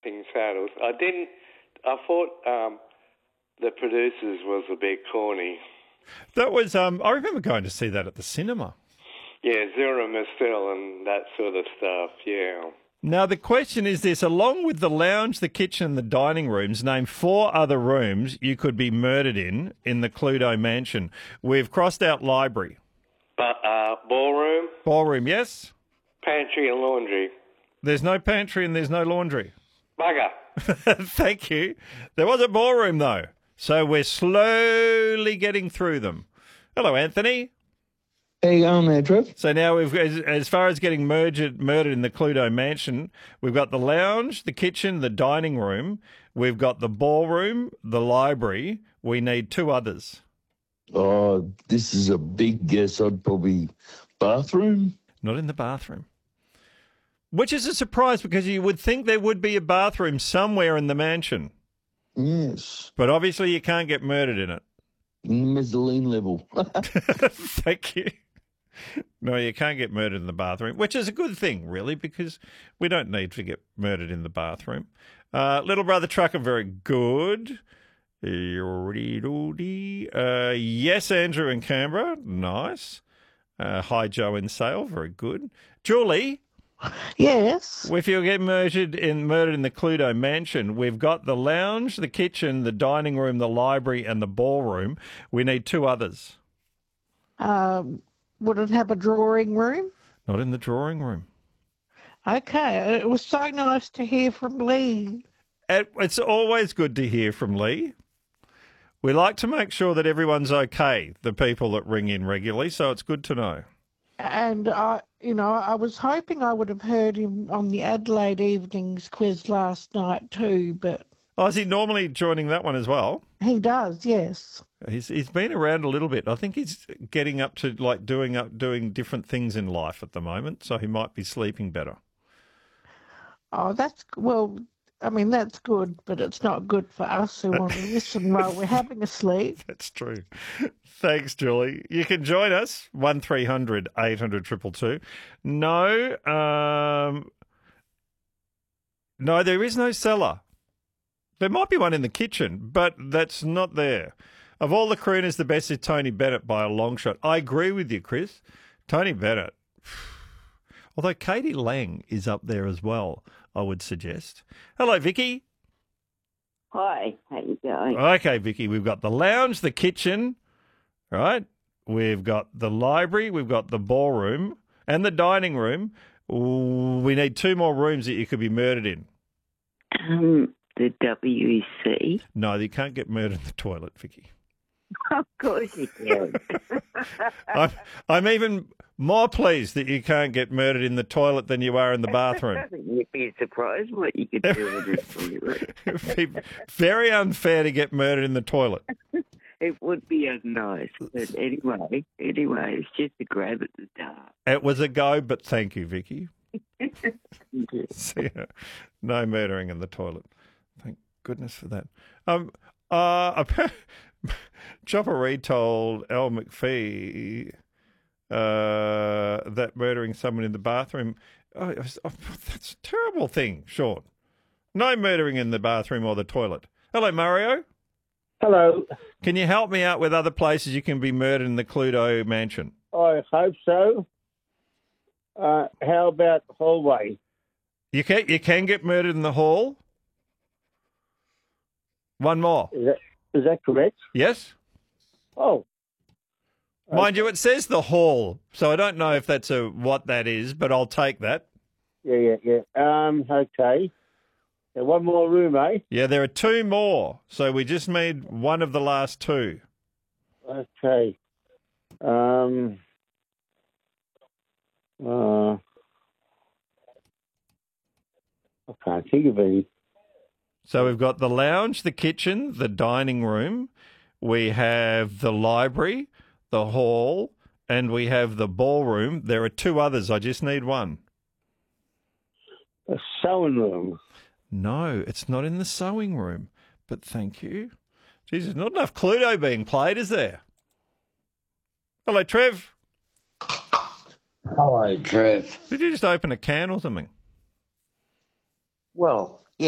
King Saddles. I thought the producers was a bit corny. That was, I remember going to see that at the cinema. Yeah, Zero Mistel and that sort of stuff, yeah. Now, the question is this: along with the lounge, the kitchen, and the dining rooms, name 4 other rooms you could be murdered in the Cluedo mansion. We've crossed out library. But ballroom, Ballroom, yes? pantry and laundry. There's no pantry and there's no laundry. Bugger. Thank you. There was a ballroom, though. So we're slowly getting through them. Hello, Anthony. How you going there, Trev? So now we've, as far as getting murdered in the Cluedo mansion, we've got the lounge, the kitchen, the dining room. We've got the ballroom, the library. We need 2 others. Oh, this is a big guess. I'd probably bathroom. Not in the bathroom. Which is a surprise because you would think there would be a bathroom somewhere in the mansion. Yes. But obviously you can't get murdered in it. Mezzanine level. Thank you. No, you can't get murdered in the bathroom, which is a good thing, really, because we don't need to get murdered in the bathroom. Little Brother Trucker, very good. Yes, Andrew in Canberra, nice. Hi, Joe in Sale, very good. Julie. Yes. If you get murdered in the Cluedo mansion, we've got the lounge, the kitchen, the dining room, the library, and the ballroom. We need 2 others. Would it have a drawing room? Not in the drawing room. Okay. It was so nice to hear from Lee. It's always good to hear from Lee. We like to make sure that everyone's okay, the people that ring in regularly, so it's good to know. And, I was hoping I would have heard him on the Adelaide Evenings quiz last night too, but... Oh, is he normally joining that one as well? He does, yes. He's been around a little bit. I think he's getting up to like doing different things in life at the moment, so he might be sleeping better. Oh, that's good, but it's not good for us who want to listen while we're having a sleep. That's true. Thanks, Julie. You can join us, 1300 800 222. No, there is no cellar. There might be one in the kitchen, but that's not there. Of all the crooners, the best is Tony Bennett by a long shot. I agree with you, Chris. Tony Bennett. Although Katie Lang is up there as well, I would suggest. Hello, Vicky. Hi, how you going? Okay, Vicky, we've got the lounge, the kitchen, right? We've got the library, we've got the ballroom and the dining room. We need 2 more rooms that you could be murdered in. The WC. No, you can't get murdered in the toilet, Vicky. Of course you can. I'm even more pleased that you can't get murdered in the toilet than you are in the bathroom. You'd be surprised what you could do with this toilet. It would be very unfair to get murdered in the toilet. It would be nice. But anyway, it's just a grab at the dark. It was a go, but thank you, Vicky. See ya. No murdering in the toilet. Thank goodness for that. Chopper Reed told Al McPhee that murdering someone in the bathroom, that's a terrible thing, Sean. No murdering in the bathroom or the toilet. Hello, Mario. Hello. Can you help me out with other places you can be murdered in the Cluedo mansion? I hope so. How about hallway? You can get murdered in the hall. One more. Is that correct? Yes. Oh. Mind you, it says the hall, so I don't know if that's what that is, but I'll take that. Yeah. Okay. Now, one more room, eh? Yeah, there are 2 more, so we just need one of the last 2. Okay. I can't think of any. So we've got the lounge, the kitchen, the dining room. We have the library, the hall, and we have the ballroom. There are 2 others. I just need one. A sewing room. No, it's not in the sewing room, but thank you. Jesus, not enough Cluedo being played, is there? Hello, Trev. Hello, Trev. Did you just open a can or something? Well,